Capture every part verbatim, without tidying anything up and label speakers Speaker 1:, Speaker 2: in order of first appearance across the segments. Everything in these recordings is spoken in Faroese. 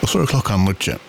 Speaker 1: och så är klockan mycket.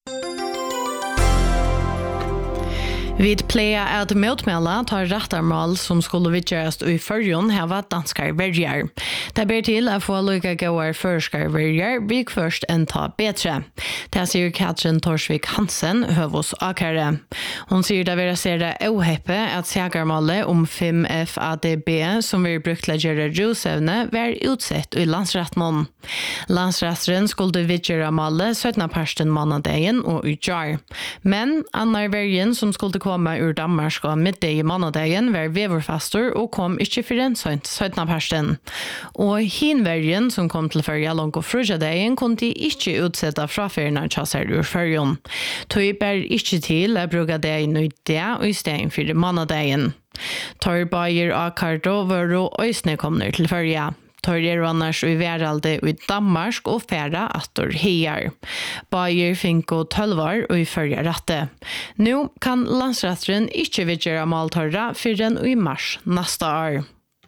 Speaker 2: Vid playa at motmela tar rattarmål som skulle vidtjøres i førjon heva danskar verger. Det ber til å få lukka gåar førskar verger, vik først enn ta betre. Det sier Katrin Torsvik Hansen, høvås akare. Hun sier det vil se det oheppe at segarmålet om fem F A D B som vi brukt til å gjøre rusevne var utsett i landsrettmån. Landsretteren skulle vidtjøre målet syttende parsten månedegen og utjar. Men annar vergen som skulle komme ur Danmark og middag i månedegen var veverfastor og kom ikke for en syttende parsten. Og hinvergen som kom til førja langt og frugedegen kunne de ikke utsette fraferna tjasser ur førjon. Tøy bær ikke til å bruke det i nøyde og i stedet for månedegen. Tøy bayer av karto var og øysene kommer til førja. Tor er annars i veralde i Danmark og færa attor heiar. Bayer finko tølvar og i førja ratte. Nå kan landsretteren ikke vidgjøre maltorra fyrren i mars neste år.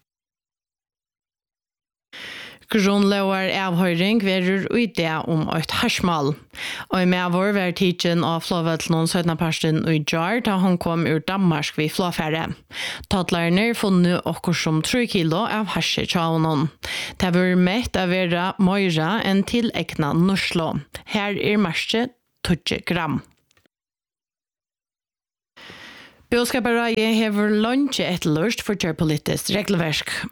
Speaker 2: Grunnlovar avhøring verur uide om et harsmal. Og med vår var tidsen av flåvetlån syttende parsten i jar da hun kom ur Danmark vid flåfære. Tattlarene funnet okkur som tre kilo av harsje tjaunen. Det var mett av være møyra enn til ekna norslå. Her er marsje tjugo gram. Bjørskaparøye hever lunsje etterlørst for kjørpolitisk regelverk.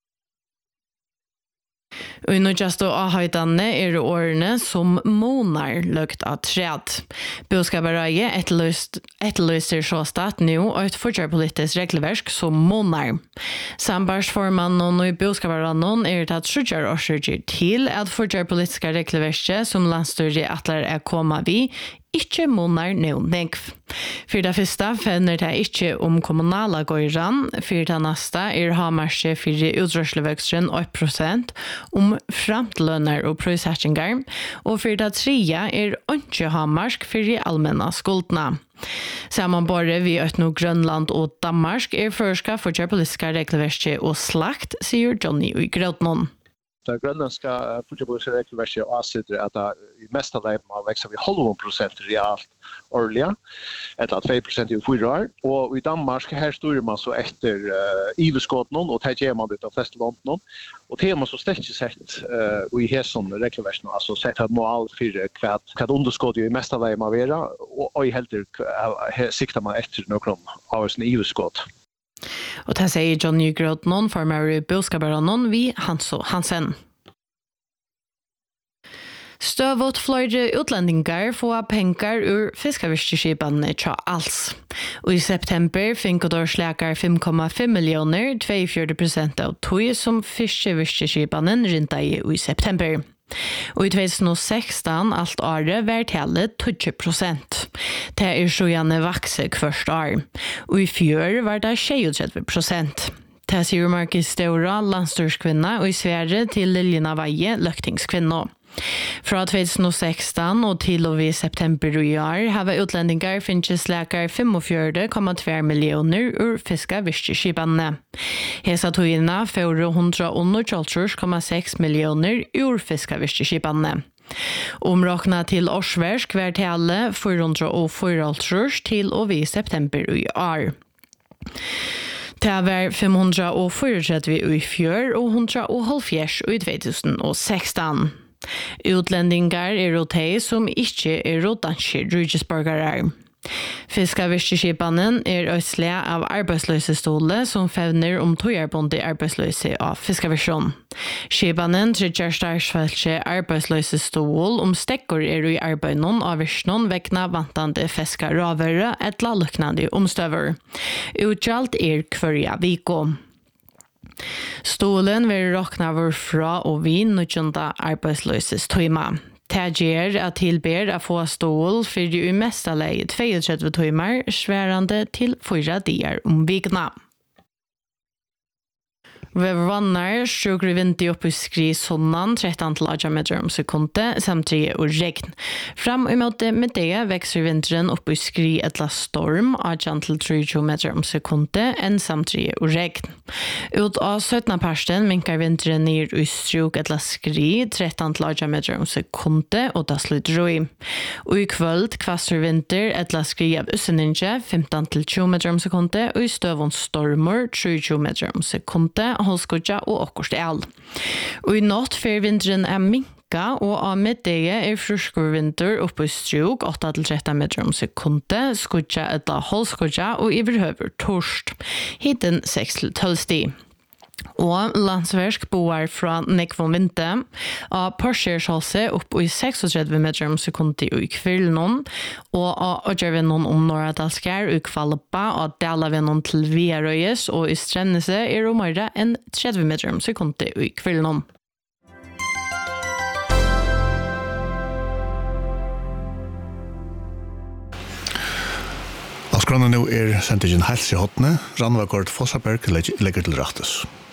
Speaker 2: Og nå just og avhøydene er årene som måner løgt av træd. Bjørskaparøye etterlyser så stat nå og et fortsatt politisk regelverk som måner. Sambarsformannen og i Bjørskaparøyen er tatt sjukkjør årsøkjer til at fortsatt politiske regelverket som landstyret atler er kommet vi ikke måner nå negv. For det første finner det ikke om kommunala gården, for det neste er hamarske for utrørslevøksten åtte prosent om framtlønner og prissettinger, og for det tredje er ikke hamarsk for de allmänna skuldene. Sammen bare vi øtno Grønland og Danmark er førska for det politiske regelverket og slakt, sier Johnny i Grøtnon.
Speaker 3: Det grønlandska politiske regelverket avsitter at det i mesta leim har vekst vi tolv prosent realt årliga, eller två prosent i fyra år. Og i Danmark her styrer man så etter uh, iveskåtene, og det gjør man det av fleste landene. Og det har man så stedt sett uh, i hesson regelverket, altså sett at mål for hva, hva underskått i mesta leim har vært, og, og i helter uh, sikter man etter noen av sin iveskåt.
Speaker 2: Og det sier John Nygrøtnon, formar i Bjørskaparøyen vi Hanso Hansen. Støvåt flere utlendingar får penger ur fiskavirkeskipene tja alls. Og i september finner de slækar fem komma fem millioner, tjueåtte prosent av tog som fiskevirkeskipene rinta i i september. Og i tjuetusen og sekstan alt året var tallet tjugo prosent. Det er så gjerne vakse hvert år. Og i fjør var det tjuetre prosent. Det sier Markus Stora, landstyrskvinna, og i Sverige til Liljena Veie, løktingskvinna. Fra tjuetusen og sekstan og til og ved september i år har utlendingar finnes slækar fyrtifem komma två millioner ur fiskavirkeskipene. Hesa togina får hundra tjueåtte komma sex millioner ur fiskavirkeskipene. Omrakna til årsverk var tallet fire hundre fyrtiofyra til og ved september i år. Det var fem hundre fyrtiofyra i fjør og hundre halvfjerds i tjuetusen og sekstan. Utlendingar er de som ikke er danske rydgesborgere. Fiskavirkeskipene er østlige av arbeidsløsestole som fevner om togjarbonde arbeidsløse av fiskavirksjon. Skipene trykker starsfeltse arbeidsløsestol om stekker er i arbeidet av virknon vekna vantande fiskaravere et la luknande omstøver. Utgjalt er kvarja viko. Stolen vil råkna vår fra og vi nødjunda arbeidsløses tøyma. Det gjør at tilber å få stål for i mesta leie tjuetre tøymer, sværande til fyra dier om vikna. Vi vannar sjukre vinter opp i skri sonnan, tretton til atten meter om sekundet, samtidig og regn. Fram i måte med det vekser vinteren opp i skri etla storm, atten til trettio meter om sekundet, enn samtidig og regn. Ut av syttende parsten minkar vinteren ned i struk etla skri, tretton til atten meter om sekundet, og da slutter roi. Og i kvöld kvasser vinter etla skri av Øsseninje, femton til tjue meter om sekundet, og i støvån stormer, trettio meter om sekundet, Holskotja og okkurst el. Og i natt fer vinteren er minka, og av middagen er fruskur vinter oppe i struk, åtta til tretton meter om sekundet, skotja etla Holskotja og iverhøver torst. Hitten seks til tolv sti. Og landsversk boar fra nekvån vinter av Porschershåse opp i trettiosex meter om sekundet i kvillen, og av Ødjervinnen om Norradalskær i Kvalpa og Dalavinnen til Viarøyes og i Strennese er det mer enn tretti meter om sekundet i kvillen.
Speaker 1: Avskrannet nå er sendingen helse i hottene. Ranva Gård Fossaberg legger til rettes.